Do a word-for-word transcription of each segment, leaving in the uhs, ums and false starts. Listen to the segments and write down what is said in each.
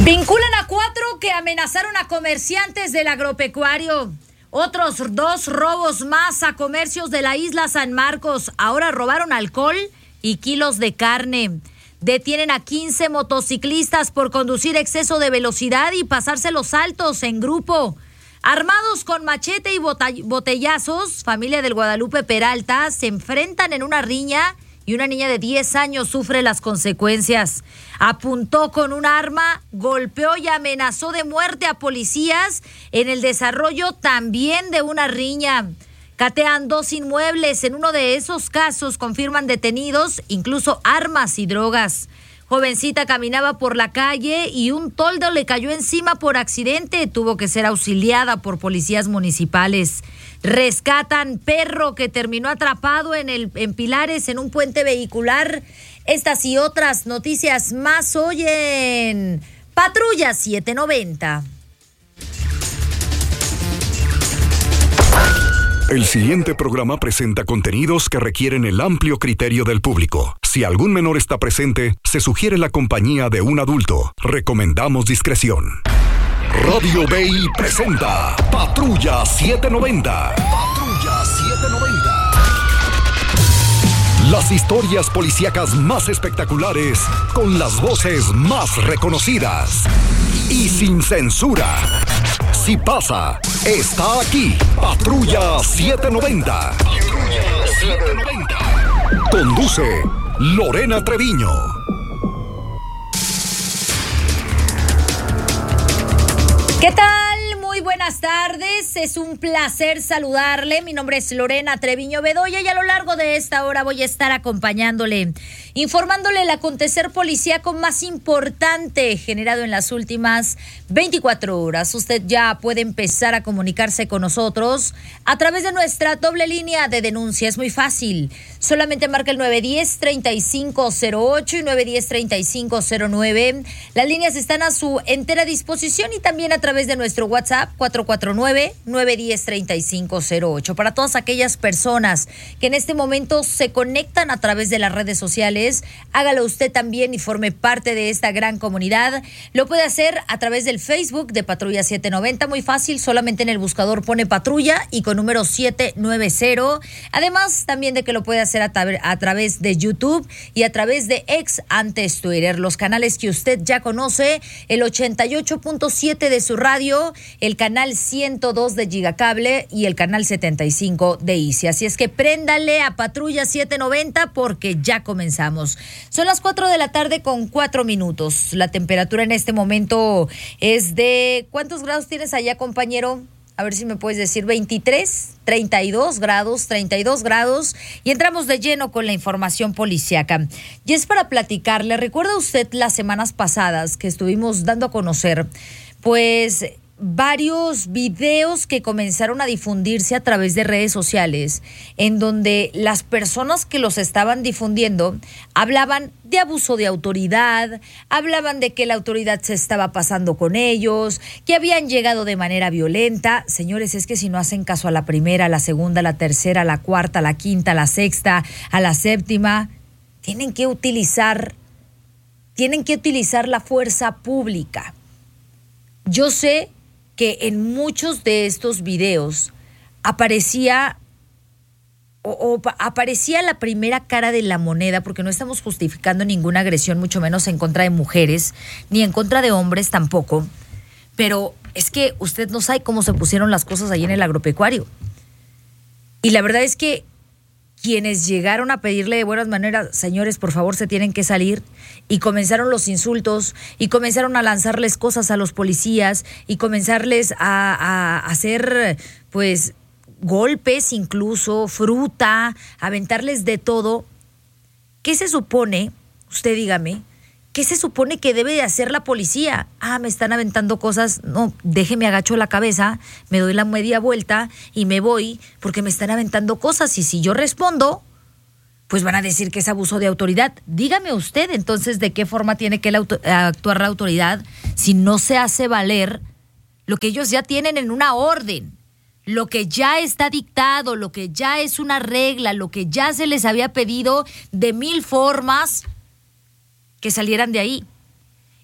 Vinculan a cuatro que amenazaron a comerciantes del agropecuario. Otros dos robos más a comercios de la isla San Marcos. Ahora robaron alcohol y kilos de carne. Detienen a quince motociclistas por conducir exceso de velocidad y pasarse los altos en grupo. Armados con machete y botellazos, familia del Guadalupe Peralta se enfrentan en una riña y una niña de diez años sufre las consecuencias. Apuntó con un arma, golpeó y amenazó de muerte a policías en el desarrollo también de una riña. Catean dos inmuebles. En uno de esos casos confirman detenidos, incluso armas y drogas. Jovencita caminaba por la calle y un toldo le cayó encima por accidente. Tuvo que ser auxiliada por policías municipales. Rescatan perro que terminó atrapado en, el, en Pilares en un puente vehicular. Estas y otras noticias más hoy en Patrulla siete noventa. El siguiente programa presenta contenidos que requieren el amplio criterio del público. Si algún menor está presente, se sugiere la compañía de un adulto. Recomendamos discreción. Radio Bay presenta Patrulla siete noventa. Patrulla siete noventa. Las historias policíacas más espectaculares con las voces más reconocidas y sin censura. Si pasa, está aquí. Patrulla siete noventa. Patrulla siete noventa. Conduce Lorena Treviño. ¿Qué tal? Muy buenas tardes, es un placer saludarle. Mi nombre es Lorena Treviño Bedoya y a lo largo de esta hora voy a estar acompañándole, informándole el acontecer policíaco más importante generado en las últimas veinticuatro horas. Usted ya puede empezar a comunicarse con nosotros a través de nuestra doble línea de denuncia. Es muy fácil, solamente marca el nueve uno cero, tres cinco cero ocho y nueve uno cero, tres cinco cero nueve. Las líneas están a su entera disposición y también a través de nuestro WhatsApp cuatro cuatro nueve, nueve uno cero, tres cinco cero ocho. Para todas aquellas personas que en este momento se conectan a través de las redes sociales, hágalo usted también y forme parte de esta gran comunidad. Lo puede hacer a través del Facebook de Patrulla siete noventa, muy fácil, solamente en el buscador pone Patrulla y con número siete noventa. Además, también de que lo puede hacer a, tra- a través de YouTube y a través de X, antes Twitter, los canales que usted ya conoce, el ochenta y ocho punto siete de su radio, el canal ciento dos de Gigacable y el canal setenta y cinco de Easy. Así es que préndale a Patrulla siete noventa porque ya comenzamos. Son las cuatro de la tarde con cuatro minutos. La temperatura en este momento es de... ¿Cuántos grados tienes allá, compañero? A ver si me puedes decir. veintitrés, treinta y dos grados, treinta y dos grados. Y entramos de lleno con la información policíaca. Y es para platicarle. ¿Recuerda usted las semanas pasadas que estuvimos dando a conocer, pues, varios videos que comenzaron a difundirse a través de redes sociales, en donde las personas que los estaban difundiendo hablaban de abuso de autoridad, hablaban de que la autoridad se estaba pasando con ellos, que habían llegado de manera violenta? Señores, es que si no hacen caso a la primera, a la segunda, a la tercera, a la cuarta, a la quinta, a la sexta, a la séptima, tienen que utilizar, tienen que utilizar la fuerza pública. Yo sé que en muchos de estos videos aparecía o, o aparecía la primera cara de la moneda, porque no estamos justificando ninguna agresión, mucho menos en contra de mujeres, ni en contra de hombres tampoco, pero es que usted no sabe cómo se pusieron las cosas ahí en el agropecuario. Y la verdad es que quienes llegaron a pedirle de buenas maneras, señores, por favor, se tienen que salir, y comenzaron los insultos, y comenzaron a lanzarles cosas a los policías, y comenzarles a, a hacer, pues, golpes, incluso fruta, aventarles de todo. ¿Qué se supone, usted dígame, qué se supone que debe de hacer la policía? Ah, me están aventando cosas, no, déjeme agacho la cabeza, me doy la media vuelta y me voy porque me están aventando cosas, y si yo respondo, pues van a decir que es abuso de autoridad. Dígame usted, entonces, ¿de qué forma tiene que la auto- actuar la autoridad si no se hace valer lo que ellos ya tienen en una orden? Lo que ya está dictado, lo que ya es una regla, lo que ya se les había pedido de mil formas que salieran de ahí.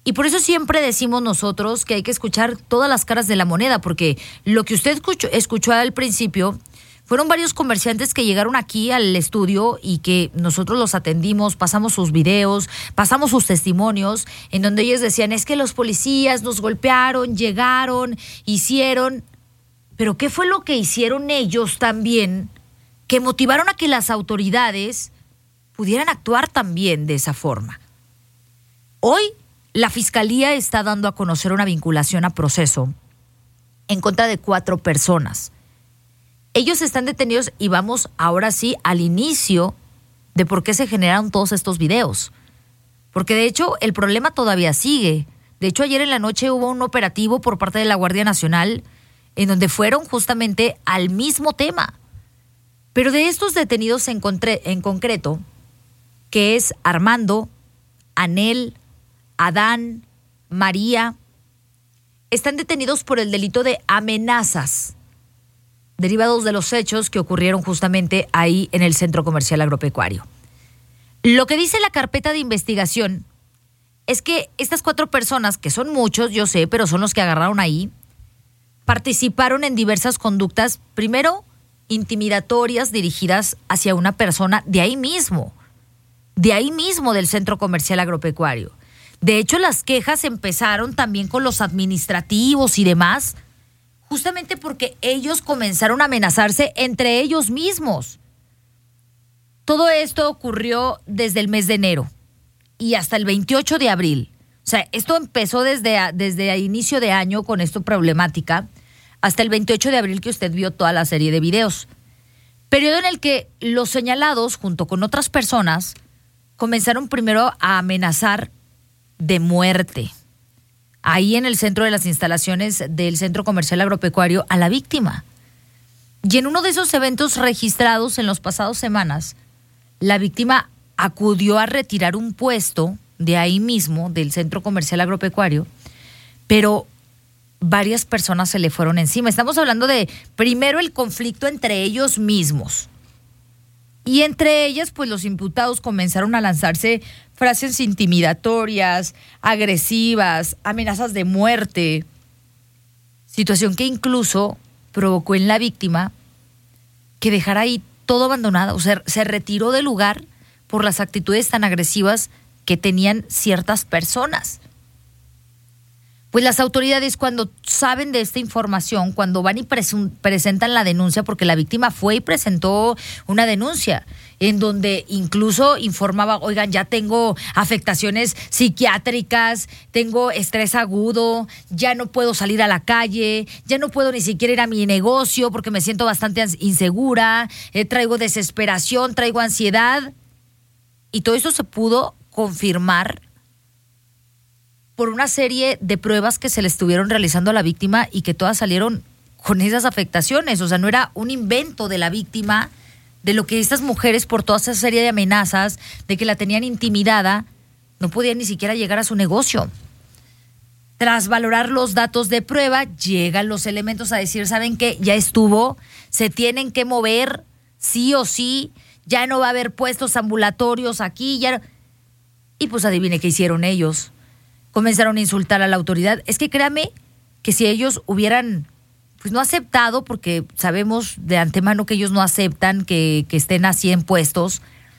Y por eso siempre decimos nosotros que hay que escuchar todas las caras de la moneda, porque lo que usted escuchó, escuchó al principio fueron varios comerciantes que llegaron aquí al estudio y que nosotros los atendimos, pasamos sus videos, pasamos sus testimonios, en donde ellos decían, es que los policías nos golpearon, llegaron, hicieron. Pero ¿qué fue lo que hicieron ellos también que motivaron a que las autoridades pudieran actuar también de esa forma? Hoy la Fiscalía está dando a conocer una vinculación a proceso en contra de cuatro personas. Ellos están detenidos y vamos ahora sí al inicio de por qué se generaron todos estos videos. Porque de hecho el problema todavía sigue. De hecho ayer en la noche hubo un operativo por parte de la Guardia Nacional en donde fueron justamente al mismo tema. Pero de estos detenidos en, contre- en concreto, que es Armando, Anel, Adán, María, están detenidos por el delito de amenazas derivados de los hechos que ocurrieron justamente ahí en el Centro Comercial Agropecuario. Lo que dice la carpeta de investigación es que estas cuatro personas, que son muchos, yo sé, pero son los que agarraron ahí, participaron en diversas conductas, primero, intimidatorias dirigidas hacia una persona de ahí mismo, de ahí mismo del Centro Comercial Agropecuario. De hecho, las quejas empezaron también con los administrativos y demás, justamente porque ellos comenzaron a amenazarse entre ellos mismos. Todo esto ocurrió desde el mes de enero y hasta el veintiocho de abril. O sea, esto empezó desde, desde el inicio de año con esta problemática hasta el veintiocho de abril que usted vio toda la serie de videos. Periodo en el que los señalados, junto con otras personas, comenzaron primero a amenazar de muerte ahí en el centro de las instalaciones del Centro Comercial Agropecuario a la víctima. Y en uno de esos eventos registrados en las pasadas semanas, la víctima acudió a retirar un puesto de ahí mismo, del Centro Comercial Agropecuario, pero varias personas se le fueron encima. Estamos hablando de, primero, el conflicto entre ellos mismos. Y entre ellas, pues los imputados comenzaron a lanzarse frases intimidatorias, agresivas, amenazas de muerte. Situación que incluso provocó en la víctima que dejara ahí todo abandonado. O sea, se retiró del lugar por las actitudes tan agresivas que tenían ciertas personas. Pues las autoridades, cuando saben de esta información, cuando van y presun- presentan la denuncia, porque la víctima fue y presentó una denuncia en donde incluso informaba, oigan, ya tengo afectaciones psiquiátricas, tengo estrés agudo, ya no puedo salir a la calle, ya no puedo ni siquiera ir a mi negocio porque me siento bastante insegura, eh, traigo desesperación, traigo ansiedad. Y todo eso se pudo confirmar por una serie de pruebas que se le estuvieron realizando a la víctima y que todas salieron con esas afectaciones. O sea, no era un invento de la víctima, de lo que estas mujeres, por toda esa serie de amenazas, de que la tenían intimidada, no podían ni siquiera llegar a su negocio. Tras valorar los datos de prueba, llegan los elementos a decir, ¿saben qué? Ya estuvo, se tienen que mover, sí o sí, ya no va a haber puestos ambulatorios aquí, ya... Y pues adivine qué hicieron ellos. Comenzaron a insultar a la autoridad. Es que créame que si ellos hubieran, pues no aceptado, porque sabemos de antemano que ellos no aceptan que, que estén así en puestos,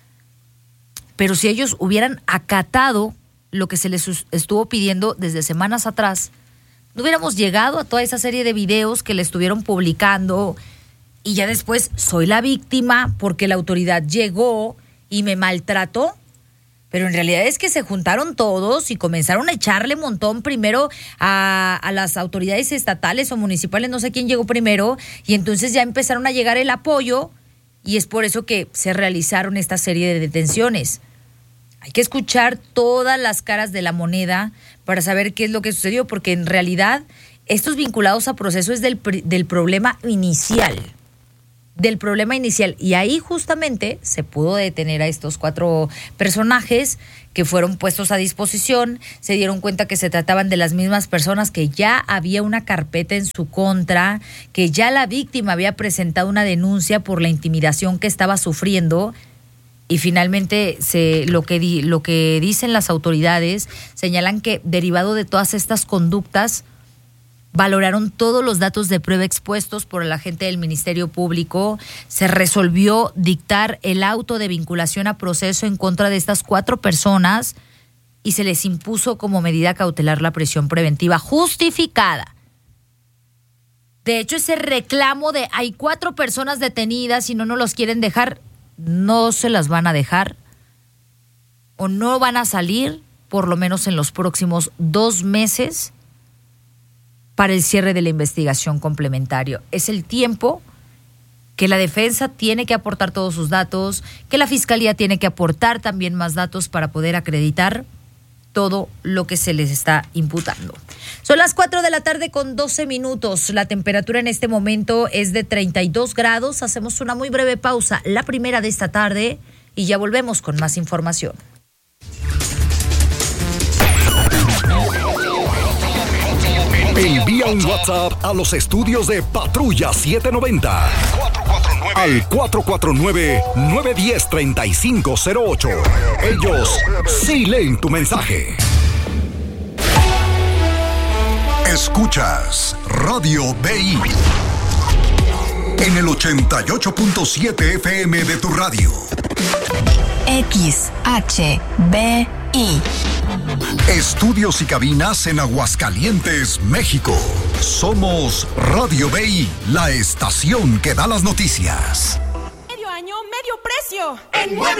pero si ellos hubieran acatado lo que se les estuvo pidiendo desde semanas atrás, no hubiéramos llegado a toda esa serie de videos que le estuvieron publicando y ya después soy la víctima porque la autoridad llegó y me maltrató. Pero en realidad es que se juntaron todos y comenzaron a echarle montón primero a, a las autoridades estatales o municipales, no sé quién llegó primero, y entonces ya empezaron a llegar el apoyo y es por eso que se realizaron esta serie de detenciones. Hay que escuchar todas las caras de la moneda para saber qué es lo que sucedió, porque en realidad estos vinculados a proceso es del, del problema inicial. del problema inicial. Y ahí justamente se pudo detener a estos cuatro personajes que fueron puestos a disposición. Se dieron cuenta que se trataban de las mismas personas, que ya había una carpeta en su contra, que ya la víctima había presentado una denuncia por la intimidación que estaba sufriendo Y finalmente se, lo, que di, lo que dicen las autoridades señalan que derivado de todas estas conductas valoraron todos los datos de prueba expuestos por el agente del Ministerio Público, se resolvió dictar el auto de vinculación a proceso en contra de estas cuatro personas y se les impuso como medida cautelar la prisión preventiva justificada. De hecho, ese reclamo de hay cuatro personas detenidas y no nos los quieren dejar, no se las van a dejar o no van a salir por lo menos en los próximos dos meses para el cierre de la investigación complementario. Es el tiempo que la defensa tiene que aportar todos sus datos, que la fiscalía tiene que aportar también más datos para poder acreditar todo lo que se les está imputando. Son las cuatro de la tarde con doce minutos. La temperatura en este momento es de treinta y dos grados. Hacemos una muy breve pausa, la primera de esta tarde, y ya volvemos con más información. Envía un WhatsApp a los estudios de Patrulla setecientos noventa al cuatro cuatro nueve, nueve uno cero, tres cinco cero ocho. Ellos sí leen tu mensaje. Escuchas Radio B I en el ochenta y ocho punto siete F M de tu radio. X H B I. Estudios y cabinas en Aguascalientes, México. Somos Radio B I, la estación que da las noticias. Medio año, medio precio. En